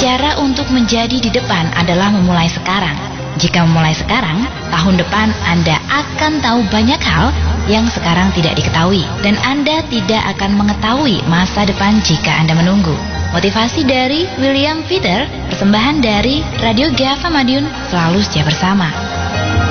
Cara untuk menjadi di depan adalah memulai sekarang. Jika memulai sekarang, tahun depan Anda akan tahu banyak hal yang sekarang tidak diketahui, dan Anda tidak akan mengetahui masa depan jika Anda menunggu. Motivasi dari William Peter, persembahan dari Radio Gava Madiun, selalu setia bersama.